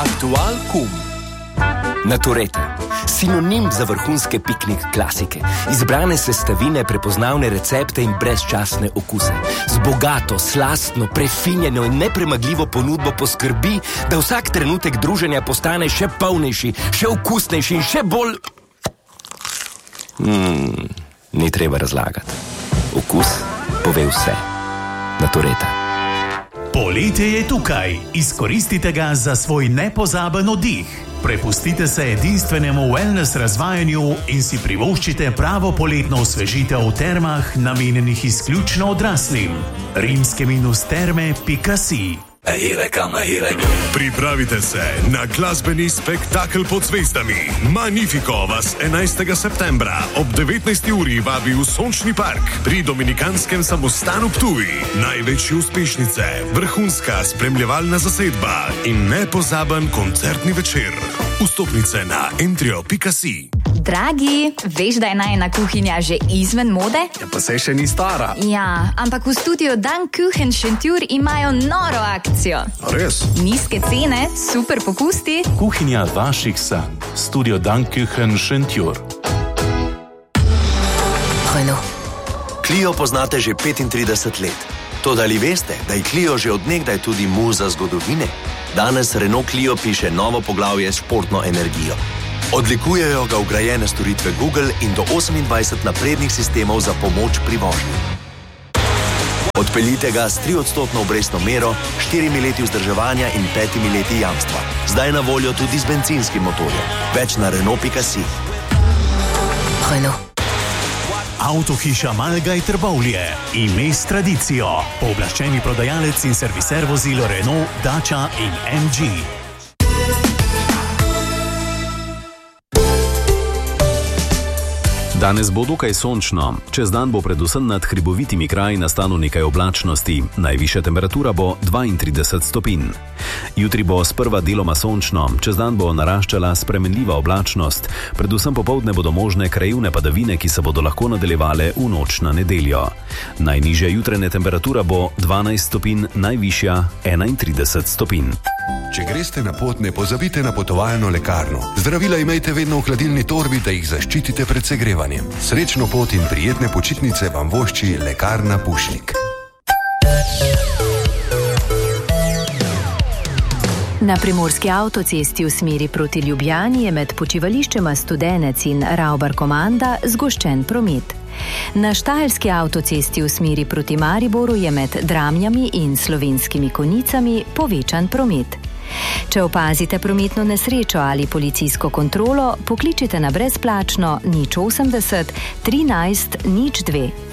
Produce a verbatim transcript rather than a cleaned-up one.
Aktual kum. Natureta. Sinonim za vrhunske piknik klasike. Izbrane sestavine, prepoznavne recepte in brezčasne okuse. Z bogato, slastno, prefinjeno in nepremagljivo ponudbo poskrbi, da vsak trenutek druženja postane še polnejši, še okusnejši in še bolj... Mm, ni treba razlagati. Okus pove vse. Natureta. Poletje je tukaj. Izkoristite ga za svoj nepozaben oddih. Prepustite se edinstvenemu wellness razvajanju in si privoščite pravo poletno osvežitev v termah, namenjenih izključno odraslim. rimske minus terme pika si. Pripravite se na glasbeni spektakel pod zvezdami. Magnifico vas enajstega septembra ob devetnajsti uri vabi v Sončni park pri Dominikanskem samostanu Ptuj. Največje uspešnice, vrhunska spremljevalna zasedba in nepozaben koncertni večer. Vstopnice na entrio pika si. Dragi, veš, da je najina kuhinja že izven mode? Ja, pa se še ni stara. Ja, ampak v studiu Dan Kuchen Šentjur imajo noro akcijo. Res? Nizke cene, super popusti. Kuhinja vaših sanj. Studio Dan Kuchen Šentjur. Renault. Clio poznate že petintrideset let. Toda ali veste, da je Clio že odnegdaj tudi muza zgodovine? Danes Renault Clio piše novo poglavje s športno energijo. Odlikujejo ga vgrajene storitve Google in do osemindvajset naprednih sistemov za pomoč pri vožnji. Odpeljite ga s triodstotno obrestno mero, štirimi leti vzdrževanja in petimi leti jamstva. Zdaj na voljo tudi z benzinskim motorjem. Več na Renault pika si. Renault. Avtohiša Malgaj Trbovlje. Ime s tradicijo. Pooblaščeni prodajalec in serviser vozil Renault, Dacia in em dži. Danes bo dokaj sončno. Čez dan bo predvsem nad hribovitimi kraji nastalo nekaj oblačnosti. Najvišja temperatura bo dvaintrideset stopinj. Jutri bo sprva deloma sončno, čez dan bo naraščala spremenljiva oblačnost. Predvsem popoldne bodo možne krajevne padavine, ki se bodo lahko nadaljevale v noč na nedeljo. Najnižja jutranja temperatura bo dvanajst stopinj, najvišja enaintrideset stopinj. Če greste na pot, ne pozabite na potovalno lekarno. Zdravila imejte vedno v hladilni torbi, da jih zaščitite pred segrevanjem. Srečno pot in prijetne počitnice vam vošči Lekarna Pušnik. Na primorski avtocesti v smeri proti Ljubljani je med počivališčema Studenec in Ravbar-Komanda zgoščen promet. Na štajerski avtocesti v smeri proti Mariboru je med Dramljami in Slovenskimi Konjicami povečan promet. Če opazite prometno nesrečo ali policijsko kontrolo, pokličite na brezplačno nič osemdeset trinajst nič dve.